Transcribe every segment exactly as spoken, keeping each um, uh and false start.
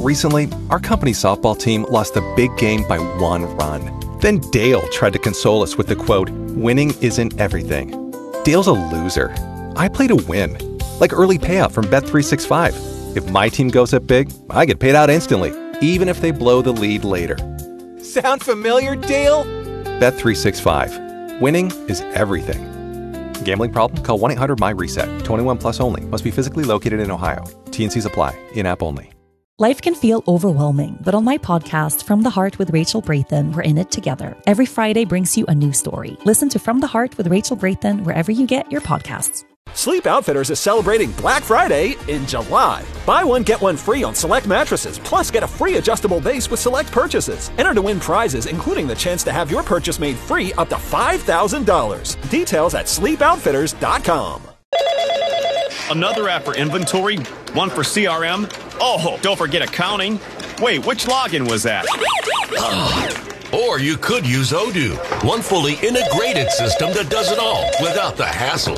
Recently, our company softball team lost a big game by one run. Then Dale tried to console us with the quote, "Winning isn't everything." Dale's a loser. I play to win. Like early payout from Bet three sixty-five. If my team goes up big, I get paid out instantly, even if they blow the lead later. Sound familiar, Dale? Bet three sixty-five. Winning is everything. Gambling problem? Call one eight hundred M Y reset. twenty-one plus only. Must be physically located in Ohio. T and Cs apply. In-app only. Life can feel overwhelming, but on my podcast, From the Heart with Rachel Brathen, we're in it together. Every Friday brings you a new story. Listen to From the Heart with Rachel Brathen wherever you get your podcasts. Sleep Outfitters is celebrating Black Friday in July. Buy one, get one free on select mattresses, plus get a free adjustable base with select purchases. Enter to win prizes, including the chance to have your purchase made free up to five thousand dollars. Details at sleep outfitters dot com. Another app for inventory, one for C R M. Oh, don't forget accounting. Wait, which login was that? Or you could use Odoo, one fully integrated system that does it all without the hassle.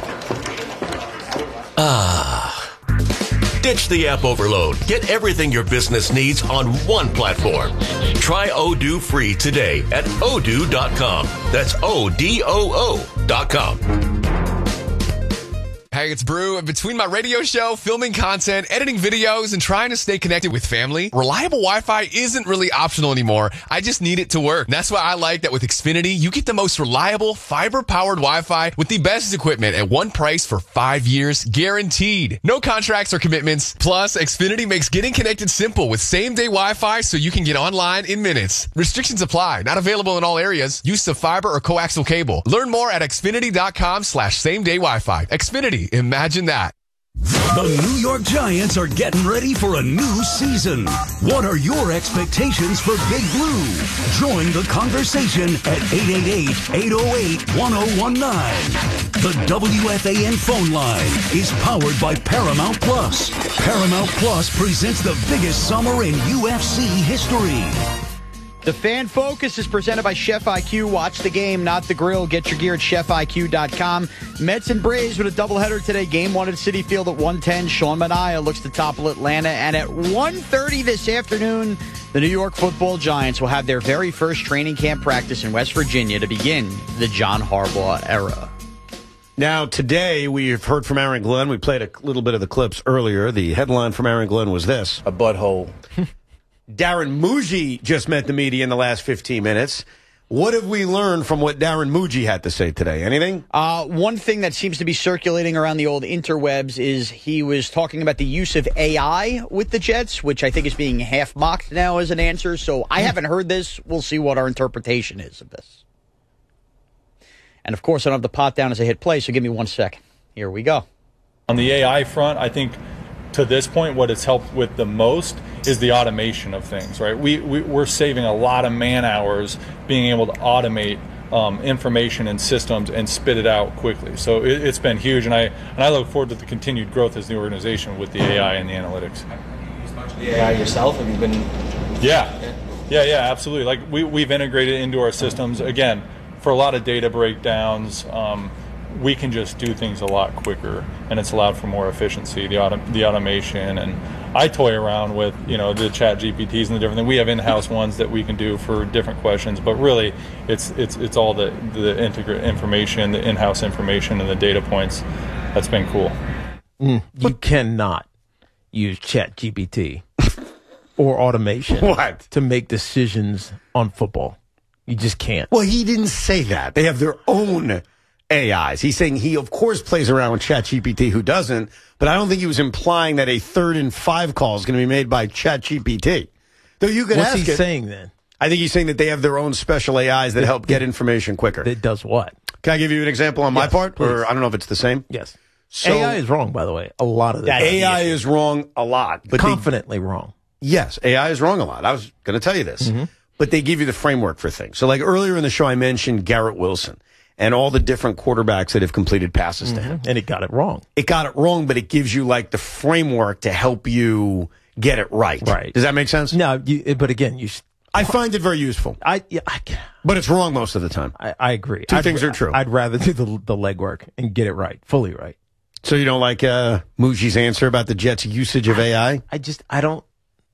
Ah. Ditch the app overload. Get everything your business needs on one platform. Try Odoo free today at odoo dot com. That's O D O O dot com. Hey, it's Brew. Between my radio show, filming content, editing videos, and trying to stay connected with family, reliable Wi-Fi isn't really optional anymore. I just need it to work. And that's why I like that with Xfinity, you get the most reliable, fiber-powered Wi-Fi with the best equipment at one price for five years, guaranteed. No contracts or commitments. Plus, Xfinity makes getting connected simple with same-day Wi-Fi so you can get online in minutes. Restrictions apply. Not available in all areas. Use of fiber or coaxial cable. Learn more at xfinity dot com slash same-day Wi-Fi. Xfinity. Imagine that. The New York Giants are getting ready for a new season. What are your expectations for Big Blue? Join the conversation at eight eight eight, eight oh eight, one oh one nine. The W F A N phone line is powered by Paramount Plus. Paramount Plus presents the biggest summer in U F C history. The Fan Focus is presented by Chef I Q. Watch the game, not the grill. Get your gear at chef I Q dot com. Mets and Braves with a doubleheader today. Game one at Citi Field at one ten. Sean Manaea looks to topple Atlanta. And at one thirty this afternoon, the New York Football Giants will have their very first training camp practice in West Virginia to begin the John Harbaugh era. Now, today, we've heard from Aaron Glenn. We played a little bit of the clips earlier. The headline from Aaron Glenn was this. A butthole. Darren Muji just met the media in the last fifteen minutes. What have we learned from what Darren Muji had to say today? Anything? Uh, one thing that seems to be circulating around the old interwebs is he was talking about the use of A I with the Jets, which I think is being half mocked now as an answer. So I haven't heard this. We'll see what our interpretation is of this. And, of course, I don't have the pot down as I hit play, so give me one second. Here we go. On the A I front, I think to this point, what it's helped with the most is the automation of things, right? We, we, we're saving a lot of man hours being able to automate um, information and systems and spit it out quickly. So it, it's been huge, and I and I look forward to the continued growth as the organization with the A I and the analytics. Have you used much of the A I yourself? Have you been... Yeah, yeah, yeah, absolutely. Like we, we've integrated into our systems, again, for a lot of data breakdowns. Um, we can just do things a lot quicker, and it's allowed for more efficiency, the auto, the automation. And I toy around with, you know, the Chat G P Ts and the different things. We have in-house ones that we can do for different questions, but really it's it's it's all the, the integrate information, the in-house information, and the data points. That's been cool. Mm, you but, cannot use Chat G P T or automation what? to make decisions on football. You just can't. Well, he didn't say that. They have their own A Is. He's saying he, of course, plays around with ChatGPT, who doesn't, but I don't think he was implying that a third and five call is going to be made by ChatGPT. Though you could What's ask he it, saying then? I think he's saying that they have their own special A Is that it, help get information quicker. It does what? Can I give you an example on yes, my part? Please. Or I don't know if it's the same. Yes. So, A I is wrong, by the way. A lot of the time. A I is wrong a lot. But Confidently they, wrong. Yes, A I is wrong a lot. I was going to tell you this. Mm-hmm. But they give you the framework for things. So like earlier in the show, I mentioned Garrett Wilson and all the different quarterbacks that have completed passes mm-hmm. to him. And it got it wrong. It got it wrong, but it gives you like the framework to help you get it right. Right. Does that make sense? No, you, but again, you. I find it very useful. I, yeah, I but it's wrong most of the time. I, I agree. Two I'd, things are true. I'd rather do the the legwork and get it right, fully right. So you don't like uh, Muji's answer about the Jets' usage of A I? I just I don't.